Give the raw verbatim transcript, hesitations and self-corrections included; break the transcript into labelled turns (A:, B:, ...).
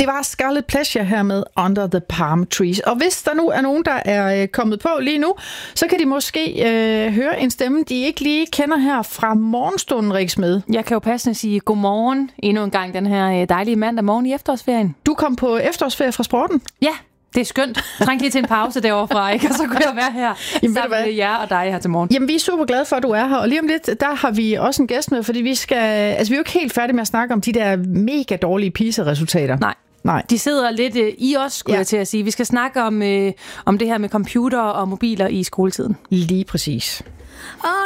A: Det var Scarlet Pleasure her med Under the Palm Trees. Og hvis der nu er nogen, der er kommet på lige nu, så kan de måske øh, høre en stemme, de ikke lige kender her fra morgenstunden, Riksmed.
B: Jeg kan jo passende sige godmorgen endnu en gang den her dejlige mandag morgen i efterårsferien.
A: Du kom på efterårsferie fra sporten?
B: Ja. Det er skønt. Træng lige til en pause derovre fra, ikke? Og så kunne jeg være her Jamen, sammen med jer og dig her til morgen.
A: Jamen, vi er super glade for, at du er her. Og lige om lidt, der har vi også en gæst med, fordi vi skal... Altså, vi er jo ikke helt færdige med at snakke om de der mega dårlige PISA-resultater.
B: Nej.
A: Nej.
B: De sidder lidt øh, i os, skulle ja. jeg til at sige. Vi skal snakke om, øh, om det her med computer og mobiler i skoletiden.
A: Lige præcis.